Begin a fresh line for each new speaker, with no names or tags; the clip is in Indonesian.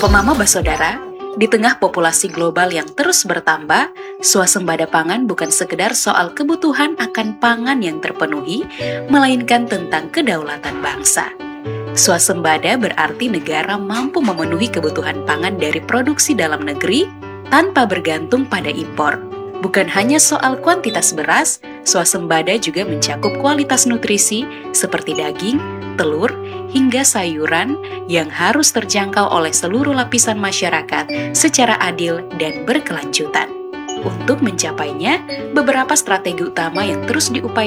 Papa Mama Basodara, di tengah populasi global yang terus bertambah, swasembada pangan bukan sekedar soal kebutuhan akan pangan yang terpenuhi, melainkan tentang kedaulatan bangsa. Swasembada berarti negara mampu memenuhi kebutuhan pangan dari produksi dalam negeri tanpa bergantung pada impor. Bukan hanya soal kuantitas beras, swasembada juga mencakup kualitas nutrisi seperti daging, telur, hingga sayuran yang harus terjangkau oleh seluruh lapisan masyarakat secara adil dan berkelanjutan. Untuk mencapainya, beberapa strategi utama yang terus diupayakan